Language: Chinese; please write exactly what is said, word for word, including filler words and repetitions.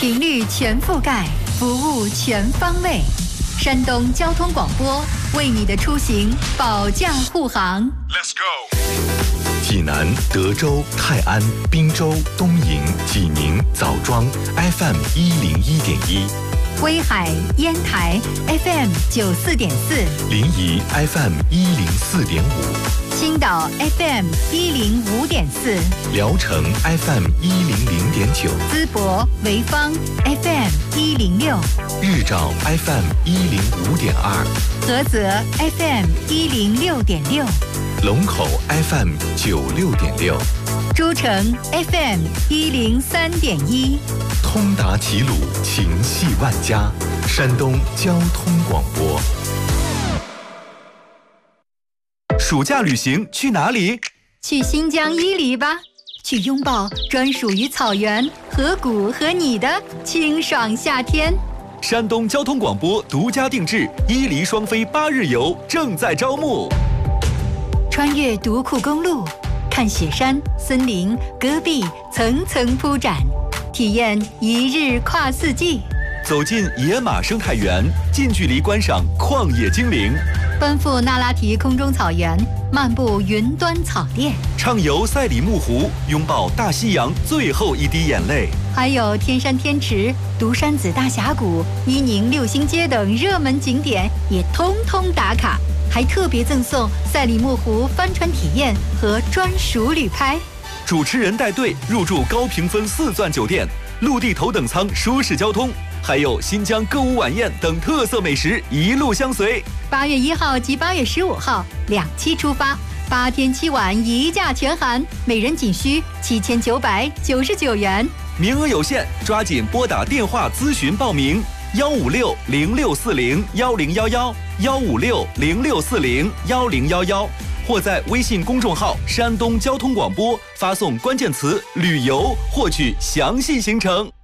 频率全覆盖，服务全方位。山东交通广播为你的出行保驾护航。 Let's go。 济南、德州、泰安、滨州、东营、济宁、枣庄 F M 一零一点一。 威海、烟台 F M 九四点四， 临沂 F M 一零四点五， 青岛 F M 一零五点四， 聊城 F M 一零零点九， 淄博、潍坊 F M 一零六， 日照 F M 一零五点二， 菏泽 F M 一零六点六， 龙口 F M 九六点六， 诸城 F M 一零三点一。 通达齐鲁，情系万家。山东交通广播。 暑假旅行去哪里？ 去新疆伊犁吧，去拥抱专属于草原、河谷和你的清爽夏天。 山东交通广播独家定制伊犁双飞八日游正在招募。 穿越独库公路，看雪山、森林、戈壁层层铺展，体验一日跨四季。 走进野马生态园，近距离观赏旷野精灵。 奔赴那拉提空中草原，漫步云端草甸。 畅游赛里木湖，拥抱大西洋最后一滴眼泪。 还有天山天池、独山子大峡谷、伊宁六星街等热门景点也通通打卡，还特别赠送赛里木湖帆船体验和专属旅拍。 主持人带队入住高评分四钻酒店，陆地头等舱舒适交通，还有新疆歌舞晚宴等特色美食一路相随。 八月一号及八月十五号两期出发，八天七晚一价全含，每人仅需七千九百九十九元， 名额有限，抓紧拨打电话咨询报名：幺五六零六四零幺零幺幺，幺五六零六四零幺零幺幺，或在微信公众号“山东交通广播”发送关键词“旅游”获取详细行程。